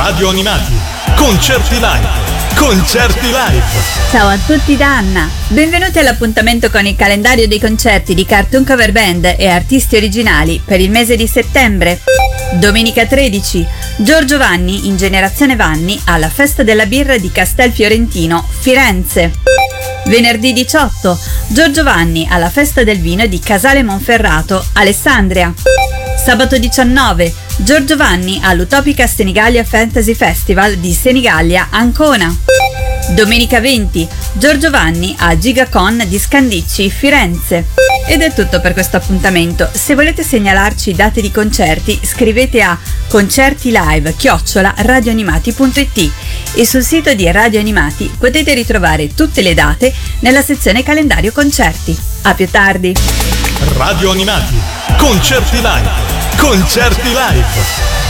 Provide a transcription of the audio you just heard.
Radio Animati, concerti live. Concerti live. Ciao a tutti da Anna. Benvenuti all'appuntamento con il calendario dei concerti di Cartoon Cover Band e artisti originali per il mese di settembre. Domenica 13, Giorgio Vanni in Generazione Vanni alla Festa della Birra di Castel Fiorentino, Firenze. Venerdì 18, Giorgio Vanni alla Festa del Vino di Casale Monferrato, Alessandria. Sabato 19, Giorgio Vanni all'Utopica Senigallia Fantasy Festival di Senigallia, Ancona. Domenica 20, Giorgio Vanni a Gigacon di Scandicci, Firenze. Ed è tutto per questo appuntamento. Se volete segnalarci date di concerti, scrivete a concertilive@radioanimati.it e sul sito di Radio Animati potete ritrovare tutte le date nella sezione calendario concerti. A più tardi. Radio Animati, concerti live. Concerti live.